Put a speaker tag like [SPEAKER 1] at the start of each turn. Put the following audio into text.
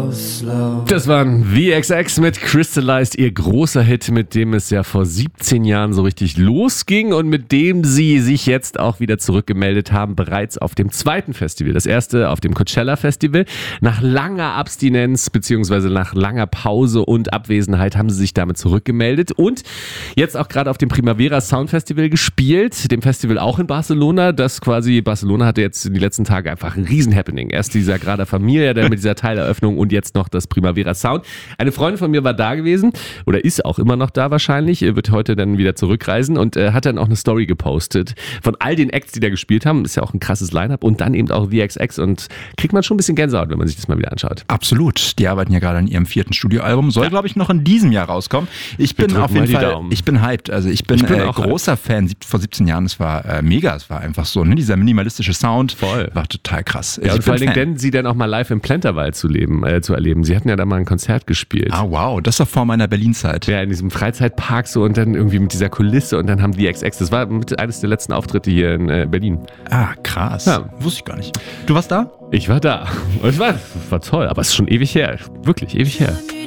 [SPEAKER 1] Das waren VXX mit Crystallized, ihr großer Hit, mit dem es ja vor 17 Jahren so richtig losging und mit dem sie sich jetzt auch wieder zurückgemeldet haben, bereits auf dem zweiten Festival. Das erste auf dem Coachella Festival. Nach langer Abstinenz bzw. nach langer Pause und Abwesenheit haben sie sich damit zurückgemeldet und jetzt auch gerade auf dem Primavera Sound Festival gespielt, dem Festival auch in Barcelona. Barcelona hatte jetzt in den letzten Tagen einfach ein Riesen-Happening. Erst dieser Grada Familia, dann mit dieser Teileröffnung und jetzt noch das Primavera Sound. Eine Freundin von mir war da gewesen oder ist auch immer noch da wahrscheinlich, wird heute dann wieder zurückreisen und hat dann auch eine Story gepostet von all den Acts, die da gespielt haben. Ist ja auch ein krasses Line-Up und dann eben auch VXX und kriegt man schon ein bisschen Gänsehaut, wenn man sich das mal wieder anschaut.
[SPEAKER 2] Absolut. Die arbeiten ja gerade an ihrem 4. Studioalbum. Soll, glaube ich, noch in diesem Jahr rauskommen. Ich bin auf jeden Fall, ich bin hyped. Also ich bin großer Fan. Vor 17 Jahren, es war mega. Es war einfach so, ne? Dieser minimalistische Sound.
[SPEAKER 1] Voll.
[SPEAKER 2] War total krass.
[SPEAKER 1] Ja, und vor allen Dingen, sie dann auch mal live im Plenterwald zu erleben. Sie hatten ja da mal ein Konzert gespielt.
[SPEAKER 2] Ah, wow. Das war vor meiner Berlin-Zeit.
[SPEAKER 1] Ja, in diesem Freizeitpark so und dann irgendwie mit dieser Kulisse und dann haben VXX. Das war eines der letzten Auftritte hier in Berlin.
[SPEAKER 2] Ah, krass.
[SPEAKER 1] Ja.
[SPEAKER 2] Wusste ich gar nicht. Du warst da?
[SPEAKER 1] Ich war da. Und es war toll, aber es ist schon ewig her. Wirklich ewig her.